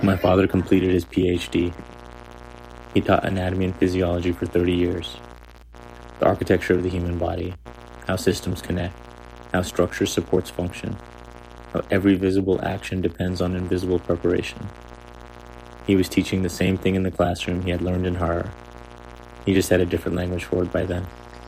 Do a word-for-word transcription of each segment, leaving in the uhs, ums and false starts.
My father completed his P H D. He taught anatomy and physiology for thirty years. The architecture of the human body, how systems connect, how structure supports function, how every visible action depends on invisible preparation. He was teaching the same thing in the classroom he had learned in horror. He just had a different language for it by then.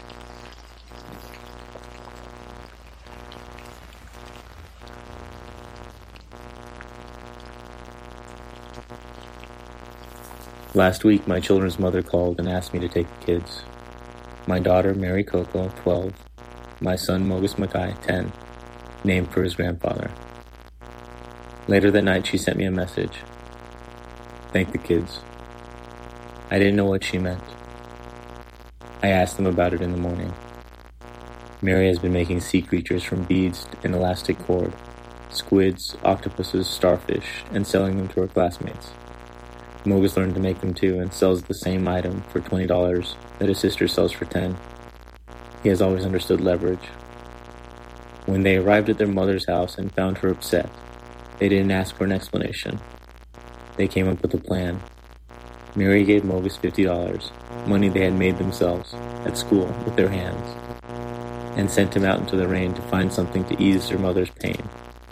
Last week, my children's mother called and asked me to take the kids. My daughter, Mary Coco, twelve. My son, Mogus Mackay, ten. Named for his grandfather. Later that night, she sent me a message. Thank the kids. I didn't know what she meant. I asked them about it in the morning. Mary has been making sea creatures from beads and elastic cord, squids, octopuses, starfish, and selling them to her classmates. Mogus learned to make them too and sells the same item for twenty dollars that his sister sells for ten dollars. He has always understood leverage. When they arrived at their mother's house and found her upset, they didn't ask for an explanation. They came up with a plan. Mary gave Mogus fifty dollars, money they had made themselves, at school, with their hands, and sent him out into the rain to find something to ease her mother's pain.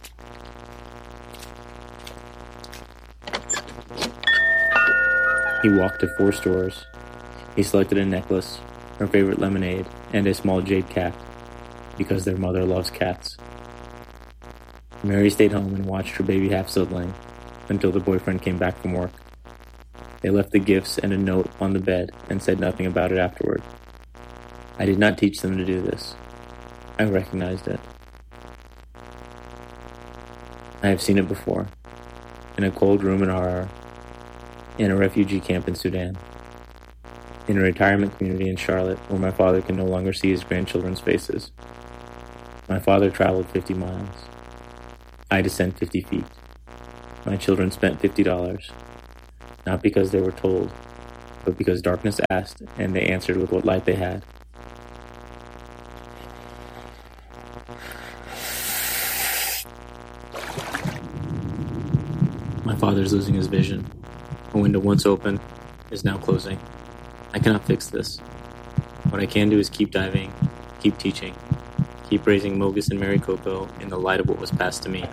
He walked to four stores. He selected a necklace, her favorite lemonade, and a small jade cat, because their mother loves cats. Mary stayed home and watched her baby half-sibling until the boyfriend came back from work. They left the gifts and a note on the bed and said nothing about it afterward. I did not teach them to do this. I recognized it. I have seen it before, in a cold room in Harare, in a refugee camp in Sudan, in a retirement community in Charlotte where my father can no longer see his grandchildren's faces. My father traveled fifty miles. I descend fifty feet. My children spent fifty dollars, not because they were told, but because darkness asked and they answered with what light they had. My father's losing his vision. A window once open is now closing. I cannot fix this. What I can do is keep diving, keep teaching, keep raising Mogus and Mary Coco in the light of what was passed to me.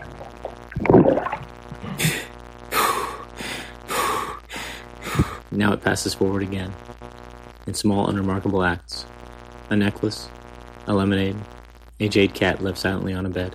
Now it passes forward again, in small, unremarkable acts. A necklace, a lemonade, a jade cat left silently on a bed.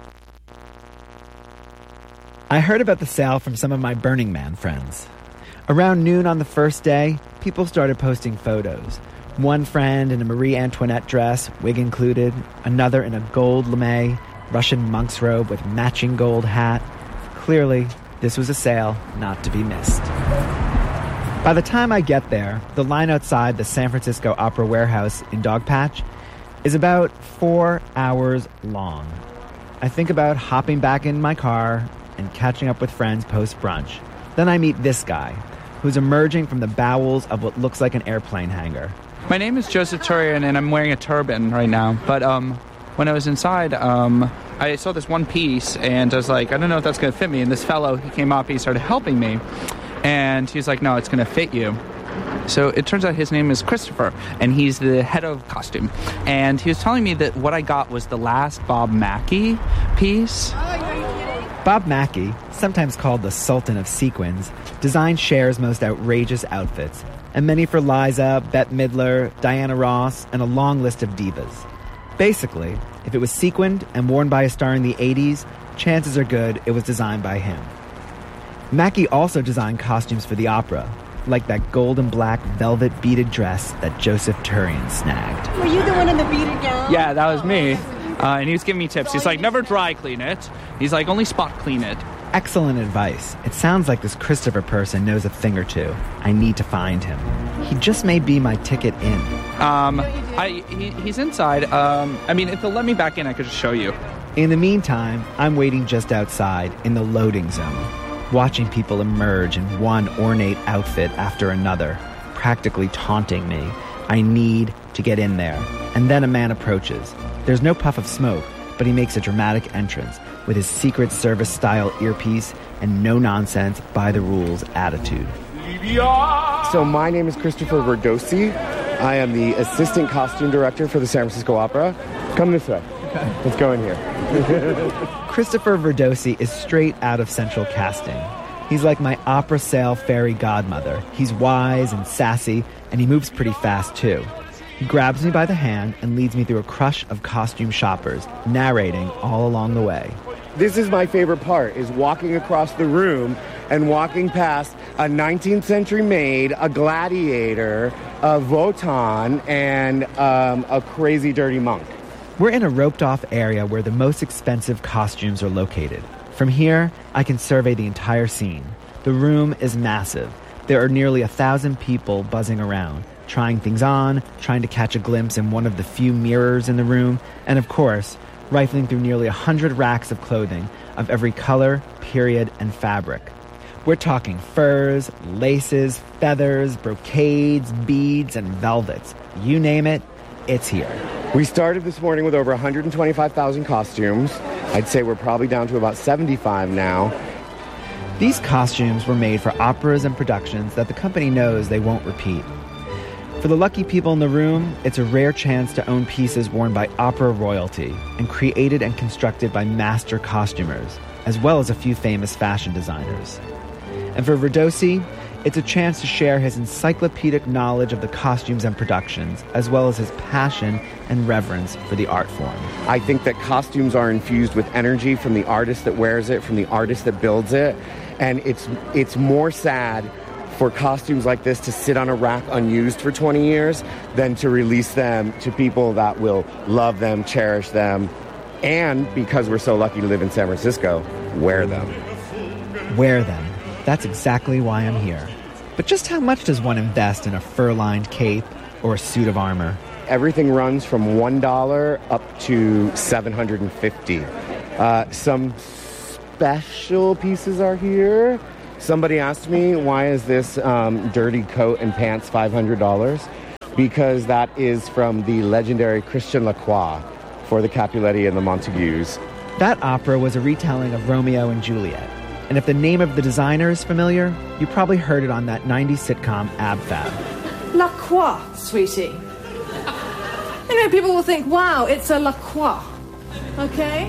I heard about the sale from some of my Burning Man friends. Around noon on the first day, people started posting photos. One friend in a Marie Antoinette dress, wig included, another in a gold lame, Russian monk's robe with matching gold hat. Clearly, this was a sale not to be missed. By the time I get there, the line outside the San Francisco Opera Warehouse in Dogpatch is about four hours long. I think about hopping back in my car and catching up with friends post-brunch. Then I meet this guy, who's emerging from the bowels of what looks like an airplane hangar. My name is Joseph Turian, and I'm wearing a turban right now. But um, when I was inside, um, I saw this one piece, and I was like, I don't know if that's going to fit me. And this fellow, he came up, he started helping me. And he's like, no, it's going to fit you. So it turns out his name is Christopher, and he's the head of costume. And he was telling me that what I got was the last Bob Mackie piece. Bob Mackie, sometimes called the Sultan of Sequins, designed Cher's most outrageous outfits, and many for Liza, Bette Midler, Diana Ross, and a long list of divas. Basically, if it was sequined and worn by a star in the eighties, chances are good it was designed by him. Mackie also designed costumes for the opera, like that gold and black velvet beaded dress that Joseph Turian snagged. Were you the one in the beaded gown? Yeah, that was me. Uh, and he was giving me tips. He's like, never dry clean it. He's like, only spot clean it. Excellent advice. It sounds like this Christopher person knows a thing or two. I need to find him. He just may be my ticket in. Um, I he, he's inside. Um, I mean, if they'll let me back in, I could just show you. In the meantime, I'm waiting just outside in the loading zone, watching people emerge in one ornate outfit after another, practically taunting me. I need to get in there. And then a man approaches. There's no puff of smoke, but he makes a dramatic entrance with his Secret Service-style earpiece and no-nonsense, by-the-rules attitude. So my name is Christopher Verdosi. I am the assistant costume director for the San Francisco Opera. Come this way. Okay. Let's go in here. Christopher Verdosi is straight out of Central Casting. He's like my opera sale fairy godmother. He's wise and sassy, and he moves pretty fast, too. He grabs me by the hand and leads me through a crush of costume shoppers, narrating all along the way. This is my favorite part, is walking across the room and walking past a nineteenth century maid, a gladiator, a Wotan, and um, a crazy dirty monk. We're in a roped-off area where the most expensive costumes are located. From here, I can survey the entire scene. The room is massive. There are nearly a thousand people buzzing around, trying things on, trying to catch a glimpse in one of the few mirrors in the room, and of course, rifling through nearly a hundred racks of clothing of every color, period, and fabric. We're talking furs, laces, feathers, brocades, beads, and velvets. You name it, it's here. We started this morning with over one hundred twenty-five thousand costumes. I'd say we're probably down to about seventy-five now. These costumes were made for operas and productions that the company knows they won't repeat. For the lucky people in the room, it's a rare chance to own pieces worn by opera royalty and created and constructed by master costumers, as well as a few famous fashion designers. And for Verdosi, it's a chance to share his encyclopedic knowledge of the costumes and productions, as well as his passion and reverence for the art form. I think that costumes are infused with energy from the artist that wears it, from the artist that builds it, and it's it's more sad for costumes like this to sit on a rack unused for twenty years than to release them to people that will love them, cherish them, and because we're so lucky to live in San Francisco, wear them. Wear them. That's exactly why I'm here. But just how much does one invest in a fur-lined cape or a suit of armor? Everything runs from one dollar up to seven hundred fifty dollars. Uh, some special pieces are here. Somebody asked me, why is this um, dirty coat and pants five hundred dollars? Because that is from the legendary Christian Lacroix for the Capuletti and the Montagues. That opera was a retelling of Romeo and Juliet. And if the name of the designer is familiar, you probably heard it on that nineties sitcom Ab Fab. Lacroix, sweetie. You know, people will think, wow, it's a Lacroix. Okay?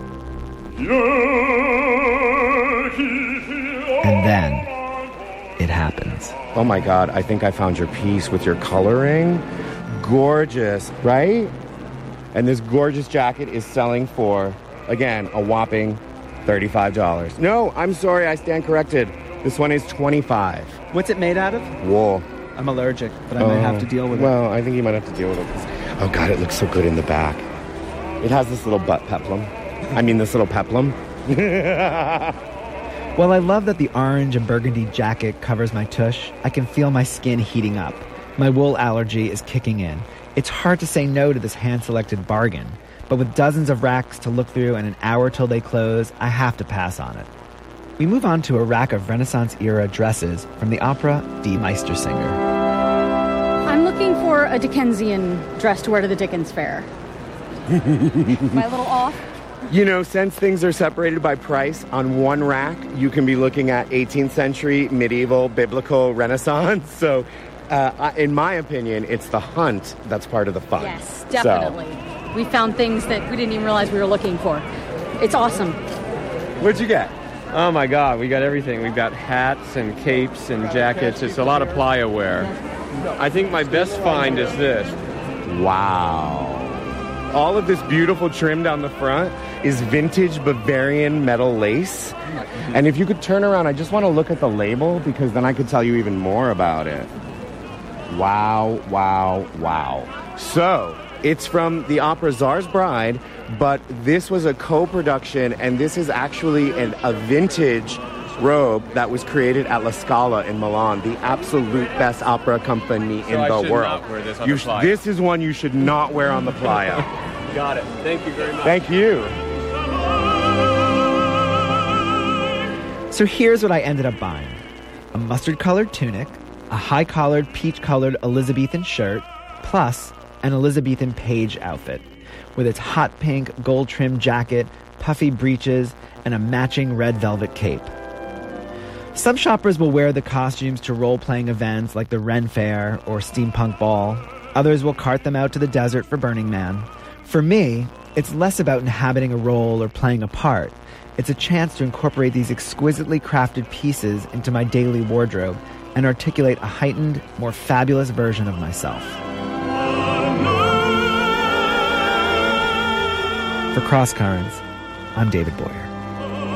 And then it happens. Oh my God, I think I found your piece with your coloring. Gorgeous, right? And this gorgeous jacket is selling for, again, a whopping thirty-five dollars. No, I'm sorry, I stand corrected. This one is twenty-five dollars. What's it made out of? Wool. I'm allergic, but I might have to deal with it. Well, I think you might have to deal with it. Oh God, it looks so good in the back. It has this little butt peplum. I mean, this little peplum. While I love that the orange and burgundy jacket covers my tush, I can feel my skin heating up. My wool allergy is kicking in. It's hard to say no to this hand-selected bargain, but with dozens of racks to look through and an hour till they close, I have to pass on it. We move on to a rack of Renaissance-era dresses from the opera Die Meistersinger. I'm looking for a Dickensian dress to wear to the Dickens Fair. Am I a little off? You know, since things are separated by price, on one rack, you can be looking at eighteenth century, medieval, biblical, Renaissance. So, uh, in my opinion, it's the hunt that's part of the fun. Yes, definitely. So. We found things that we didn't even realize we were looking for. It's awesome. What'd you get? Oh my God, we got everything. We've got hats and capes and jackets. It's a lot of playa wear. I think my best find is this. Wow. All of this beautiful trim down the front is vintage Bavarian metal lace. And if you could turn around, I just want to look at the label because then I could tell you even more about it. Wow, wow, wow. So, it's from the opera Tsar's Bride, but this was a co-production, and this is actually an, a vintage robe that was created at La Scala in Milan, the absolute best opera company so in I the should world. Not wear this on You the sh- playa. this is one you should not wear on the playa. Got it. Thank you very much. Thank you. So here's what I ended up buying. A mustard-colored tunic, a high-collared, peach-colored Elizabethan shirt, plus an Elizabethan page outfit, with its hot pink, gold-trimmed jacket, puffy breeches, and a matching red velvet cape. Some shoppers will wear the costumes to role-playing events like the Ren Fair or Steampunk Ball. Others will cart them out to the desert for Burning Man. For me, it's less about inhabiting a role or playing a part. It's a chance to incorporate these exquisitely crafted pieces into my daily wardrobe and articulate a heightened, more fabulous version of myself. For Cross Currents, I'm David Boyer.